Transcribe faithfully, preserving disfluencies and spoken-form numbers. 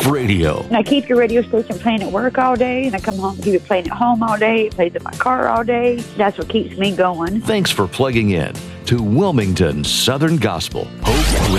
Radio. And I keep your radio station playing at work all day, and I come home and keep it playing at home all day. It plays in my car all day. That's what keeps me going. Thanks for plugging in to Wilmington Southern Gospel Hope